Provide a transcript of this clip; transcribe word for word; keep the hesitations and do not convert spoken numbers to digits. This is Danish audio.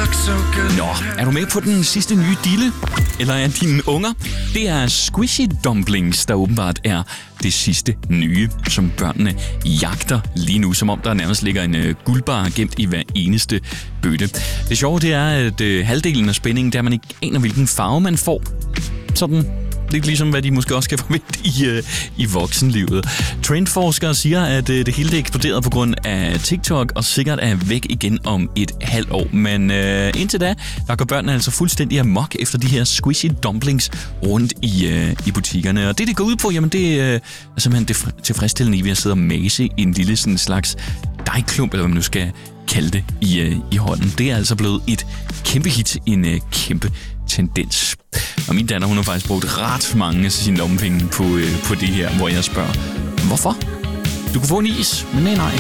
Nå, er du med på den sidste nye dille? Eller er dine unger? Det er squishy dumplings, der åbenbart er det sidste nye, som børnene jagter lige nu, som om der nærmest ligger en uh, guldbar gemt i hver eneste bøtte. Det sjove det er, at uh, halvdelen af spændingen, der man ikke aner, hvilken farve man får. Sådan lidt ligesom, hvad de måske også kan forvente i, uh, i voksenlivet. Trendforskere siger, at uh, det hele er eksploderet på grund af TikTok, og sikkert er væk igen om et halvt år. Men uh, indtil da, der går børnene altså fuldstændig amok efter de her squishy dumplings rundt i, uh, i butikkerne. Og det, det går ud på, jamen det uh, er simpelthen det tilfredsstillende i ved at sidde og mase en lille sådan slags dejklump, eller hvad man nu skal kalde det, i, uh, i hånden. Det er altså blevet et kæmpe hit, en uh, kæmpe tendens. Og min datter, hun har faktisk brugt ret mange af sine lommepenge på, øh, på det her, hvor jeg spørger, hvorfor? Du kunne få en is, men nej, nej.